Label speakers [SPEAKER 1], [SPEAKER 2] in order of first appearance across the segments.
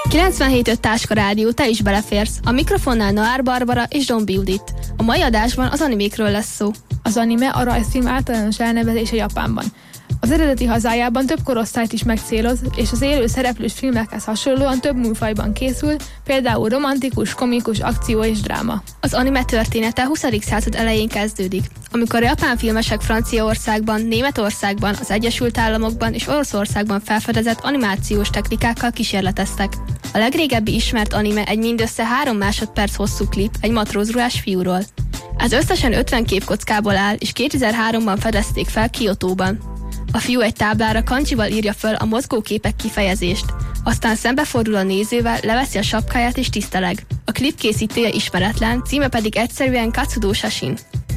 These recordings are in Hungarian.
[SPEAKER 1] 97.5 Táska Rádió, te is beleférsz. A mikrofonnál Noár Barbara és Dombi Judit. A mai adásban az animékről lesz szó.
[SPEAKER 2] Az anime a rajzfilm általános elnevezése Japánban. Az eredeti hazájában több korosztályt is megcéloz, és az élő szereplős filmekhez hasonlóan több műfajban készül, például romantikus, komikus, akció és dráma.
[SPEAKER 1] Az anime története a 20. század elején kezdődik, amikor japán filmesek Franciaországban, Németországban, az Egyesült Államokban és Oroszországban felfedezett animációs technikákkal kísérleteztek. A legrégebbi ismert anime egy mindössze 3 másodperc hosszú klip egy matrózruhás fiúról. Ez összesen 50 képkockából áll, és 2003-ban fedezték fel Kiotóban. A fiú egy táblára kancsival írja föl a mozgóképek kifejezést, aztán szembefordul a nézővel, leveszi a sapkáját és tiszteleg. A klip készítője ismeretlen, címe pedig egyszerűen Katsudo Shashin.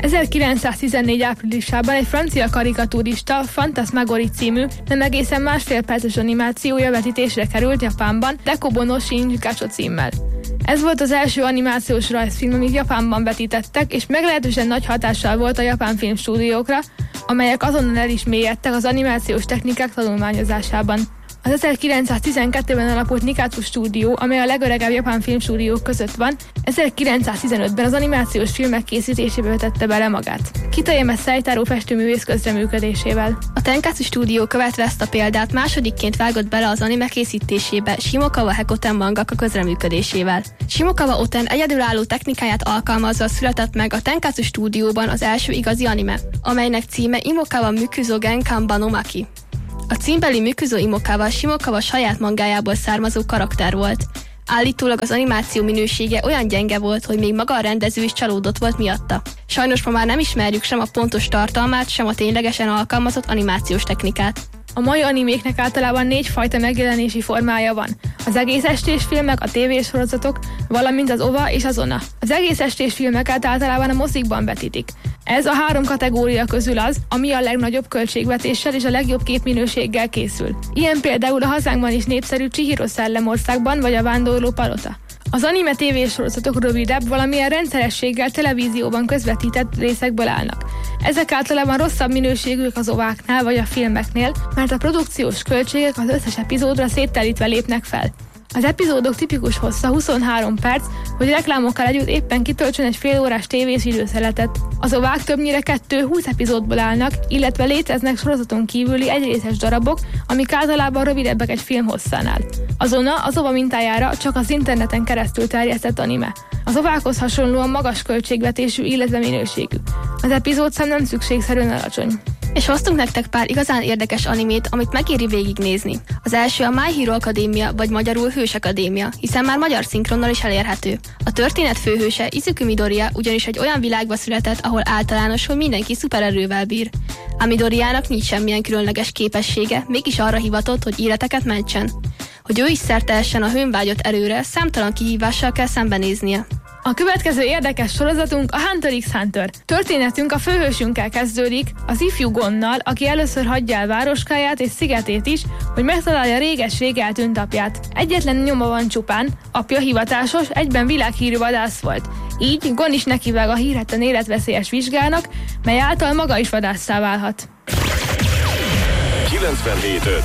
[SPEAKER 2] 1914 áprilisában egy francia karikatúrista, Fantasmagorie című, nem egészen másfél perces animációja vetítésre került Japánban, Dekobo no Shinji Gacho címmel. Ez volt az első animációs rajzfilm, amit Japánban vetítettek, és meglehetősen nagy hatással volt a japán filmstúdiókra, amelyek azonnal el is mélyedtek az animációs technikák tanulmányozásában. Az 1912-ben alapult Nikatsu stúdió, amely a legöregebb japán filmstúdiók között van, 1915-ben az animációs filmek készítésébe vetette bele magát. Kitayama Seitaro festőművész közreműködésével.
[SPEAKER 1] A Tenkatsu stúdió követve ezt a példát másodikként vágott bele az anime készítésébe Shimokawa Hekoten mangaka közreműködésével. Shimokawa Oten egyedülálló technikáját alkalmazva született meg a Tenkatsu stúdióban az első igazi anime, amelynek címe Imokawa Mukuzo Genkan no Maki. A címbeli Mukuzo Imokawa Shimokawa saját mangájából származó karakter volt. Állítólag az animáció minősége olyan gyenge volt, hogy még maga a rendező is csalódott volt miatta. Sajnos ma már nem ismerjük sem a pontos tartalmát, sem a ténylegesen alkalmazott animációs technikát.
[SPEAKER 2] A mai animéknek általában 4 fajta megjelenési formája van. Az egész estés filmek, a tévésorozatok, valamint az OVA és az ONA. Az egész estés filmeket általában a mozikban vetítik. Ez a 3 kategória közül az, ami a legnagyobb költségvetéssel és a legjobb képminőséggel készül. Ilyen például a hazánkban is népszerű Chihiro Szellemországban vagy a Vándorló Palota. Az anime tévésorozatok rövidebb, valamilyen rendszerességgel televízióban közvetített részekből állnak. Ezek általában rosszabb minőségűek az ováknál vagy a filmeknél, mert a produkciós költségek az összes epizódra széttelítve lépnek fel. Az epizódok tipikus hossza 23 perc, hogy reklámokkal együtt éppen kitöltsön egy félórás tévés időszeletet. Az ovák többnyire 2-20 epizódból állnak, illetve léteznek sorozaton kívüli egyrészes darabok, amik általában rövidebbek egy film hosszánál. Az ONA az OVA mintájára csak az interneten keresztül terjesztett anime. Az ovákhoz hasonlóan magas költségvetésű, illetve minőségű. Az epizódszám nem szükségszerűen alacsony.
[SPEAKER 1] És hoztunk nektek pár igazán érdekes animét, amit megéri végignézni. Az első a My Hero Academia, vagy magyarul Hős Akadémia, hiszen már magyar szinkronnal is elérhető. A történet főhőse Izuku Midoriya ugyanis egy olyan világba született, ahol általános, hogy mindenki szupererővel bír. A Midorijának nincs semmilyen különleges képessége, mégis arra hivatott, hogy életeket mentsen. Hogy ő is szert tehessen a hőnvágyott erőre, számtalan kihívással kell szembenéznie.
[SPEAKER 2] A következő érdekes sorozatunk a Hunter x Hunter. Történetünk a főhősünkkel kezdődik, az ifjú Gonnal, aki először hagyja el városkáját és szigetét is, hogy megtalálja réges-rég eltűnt apját. Egyetlen nyoma van csupán, apja hivatásos, egyben világhírű vadász volt. Így Gon is nekivág a hírhetten életveszélyes vizsgának, mely által maga is vadásszá válhat.
[SPEAKER 3] 97.5